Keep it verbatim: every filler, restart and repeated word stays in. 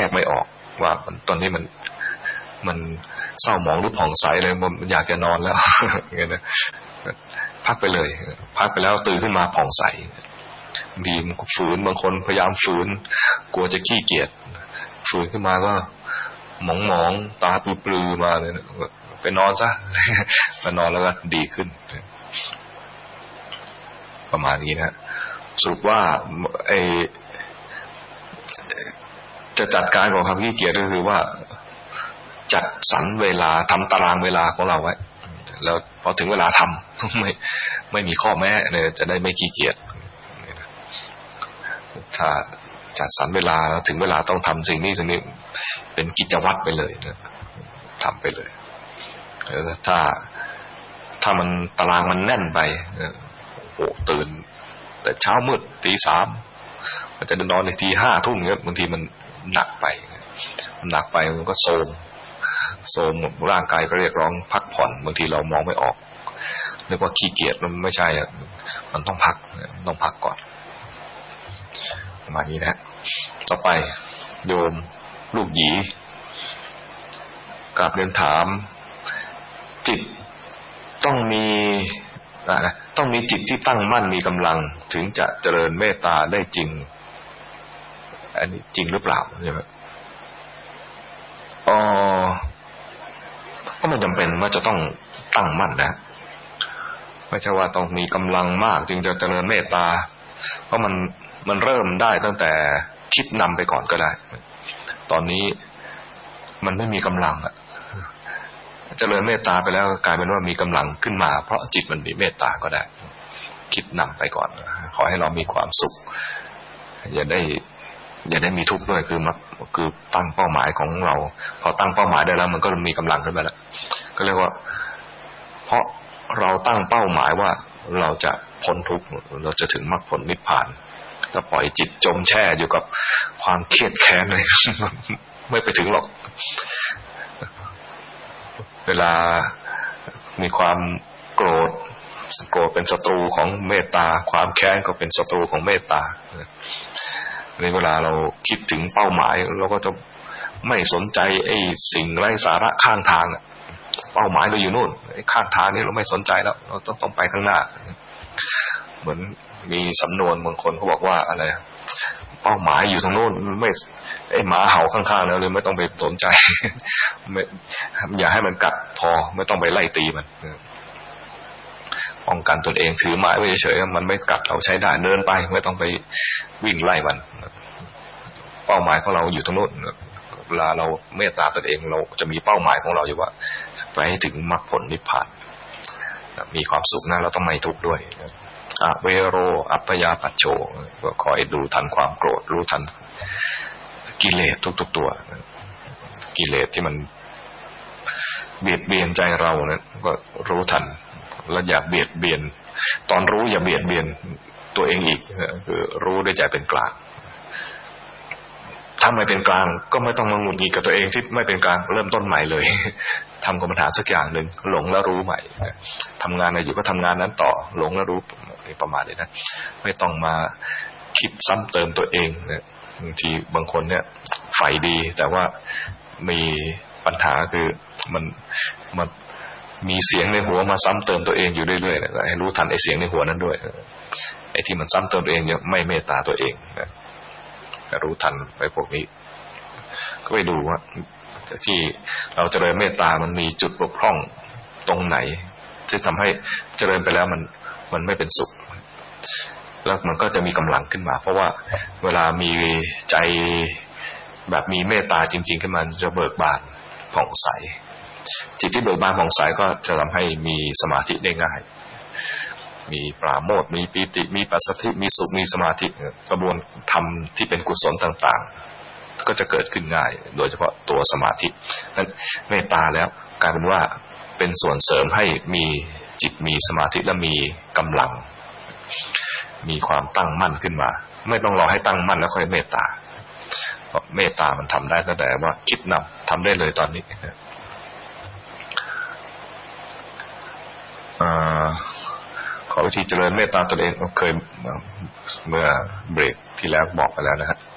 กไม่ออกว่าตอนนี้มันมันเศร้าหมองหรือผ่องใสเลยมันอยากจะนอนแล้วอย่างเงี้ยนะพักไปเลยพักไปแล้วตื่นขึ้นมาผ่องใสดีมันฝืนบางคนพยายามฝืนกลัวจะขี้เกียจฝืนขึ้นมาก็หมองๆตาปลือๆมาเลยไปนอนซะไปนอนแล้วก็ดีขึ้นประมาณนี้นะสรุปว่าไอจะจัดการกับความขี้เกียจก็คือว่าจัดสรรเวลาทำตารางเวลาของเราไว้แล้วพอถึงเวลาทำไม่ไม่มีข้อแม้เลยจะได้ไม่ขี้เกียจถ้าจัดสรรเวลาถึงเวลาต้องทำสิ่งนี้สิ่งนี้เป็นกิจวัตรไปเลยนะทำไปเลยถ้าถ้ามันตารางมันแน่นไปโอ้ตื่นแต่เช้ามืดตีสามมันจะนอนในทีห้าทุ่มเงี้ยบางทีมันหนักไปมันหนักไปมันก็โทรมโทรมร่างกายก็เรียกร้องพักผ่อนบางทีเรามองไม่ออกนึกว่าขี้เกียจมันไม่ใช่อ่ะมันต้องพักต้องพักก่อนประมาณนี้นะต่อไปโยมลูกหยีกราบเรียนถามจิตต้องมีอะไรต้องมีจิตที่ตั้งมั่นมีกำลังถึงจะเจริญเมตตาได้จริงอันนี้จริงหรือเปล่าใช่ไหมอ๋อก็ไม่จำเป็นว่าจะต้องตั้งมั่นนะไม่ใช่ว่าต้องมีกำลังมากจึงจะเจริญเมตตาเพราะมันมันเริ่มได้ตั้งแต่คิดนำไปก่อนก็ได้ตอนนี้มันไม่มีกำลังอะเจริญเมตตาไปแล้วกลายเป็นว่ามีกำลังขึ้นมาเพราะจิตมันมีเมตตาก็ได้คิดนำไปก่อนขอให้เรามีความสุขอย่าได้อย่าได้มีทุกข์ด้วยคือมันคือตั้งเป้าหมายของเราพอตั้งเป้าหมายได้แล้วมันก็มีกำลังขึ้นมาแล้วก็เรียกว่าเพราะเราตั้งเป้าหมายว่าเราจะพ้นทุกข์เราจะถึงมรรคผลนิพพานถ้าปล่อยจิตจมแช่อยู่กับความเครียดแค้นเลยไม่ไปถึงหรอกเวลามีความโกรธโกรธเป็นศัตรูของเมตตาความแค้นก็เป็นศัตรูของเมตตาในเวลาเราคิดถึงเป้าหมายเราก็จะไม่สนใจไอ้สิ่งไร้สาระข้างทางเป้าหมายเราอยู่นู่นไอ้ข้างทางนี่เราไม่สนใจแล้วเราต้องต้องไปข้างหน้าเหมือนมีสำนวนบางคนเขาบอกว่าอะไรเป้าหมายอยู่ทางโน้นไม่ไอ้หมาเห่าข้างๆแล้วเลยไม่ต้องไปสนใจไม่อย่าให้มันกัดพอไม่ต้องไปไล่ตีมันป้องกันตนเองถือไม้ไว้เฉยๆมันไม่กัดเราใช้ได้เดินไปไม่ต้องไปวิ่งไล่มันเป้าหมายของเราอยู่ทางโน้นเวลาเราเมตตาตนเองเราจะมีเป้าหมายของเราอยู่ว่าไปให้ถึงมรรคผลนิพพานมีความสุขนะเราต้องไม่ทุกข์ด้วยอเวโรอัปปยาปัจโชก็คอยดูทันความโกรธรู้ทันกิเลสทุกๆตัวกิเลสที่มันเบียดเบียนใจเราเนี่ยก็รู้ทันแล้วอย่าเบียดเบียนตอนรู้อย่าเบียดเบียนตัวเองอีกคือรู้ด้วยใจเป็นกลางถ้าไม่เป็นกลางก็ไม่ต้องมาหงุดหงิดกับตัวเองที่ไม่เป็นกลางเริ่มต้นใหม่เลยทำกรรมฐานสักอย่างหนึ่งหลงแล้วรู้ใหม่ทำงานอะไรอยู่ก็ทำงานนั้นต่อหลงแล้วรู้ประมาณนี้นะไม่ต้องมาคิดซ้ำเติมตัวเองนะบางทีบางคนเนี่ยใฝ่ดีแต่ว่ามีปัญหาคือมันมันมีเสียงในหัวมาซ้ำเติมตัวเองอยู่เรื่อยๆนะให้รู้ทันไอ้เสียงในหัวนั้นด้วยไอ้ที่มันซ้ำเติมตัวเองเนี่ยไม่เมตตาตัวเองนะรู้ทันไปพวกนี้ก็ไปดูว่าที่เราเจริญเมตตามันมีจุดบกพร่องตรงไหนที่ทำให้เจริญไปแล้วมันมันไม่เป็นสุขแล้วมันก็จะมีกำลังขึ้นมาเพราะว่าเวลามีใจแบบมีเมตตาจริงๆขึ้นมาจะเบิกบานผ่องใสจิตที่เบิกบานผ่องใสก็จะทำให้มีสมาธิได้ง่ายมีปราโมทย์มีปีติมีปัสสัทธิมีสุขมีสมาธิกระบวนธรรมที่เป็นกุศลต่างๆก็จะเกิดขึ้นง่ายโดยเฉพาะตัวสมาธินั้นเมตตาแล้วกลายเป็นว่าเป็นส่วนเสริมให้มีจิตมีสมาธิและมีกำลังมีความตั้งมั่นขึ้นมาไม่ต้องรอให้ตั้งมั่นแล้วค่อยเมตตาเพราะเมตตามันทำได้ตั้งแต่ว่าคิดนำทำได้เลยตอนนี้ขอวิธีเจริญเมตตาตนเองเคยเมื่อเบรกที่แล้วบอกไปแล้วนะฮะ